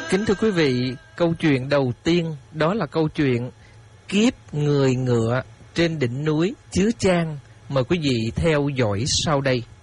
Kính thưa quý vị, câu chuyện đầu tiên đó là câu chuyện Kiếp người ngựa trên đỉnh núi Chứa Chan. Mời quý vị theo dõi sau đây.